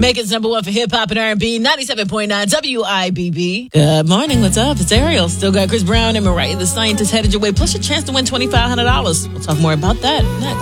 Macon's number one for hip-hop and R&B, 97.9 WIBB. Good morning, what's up? It's Ariel. Still got Chris Brown and Mariah the Scientist headed your way, plus a chance to win $2,500. We'll talk more about that next.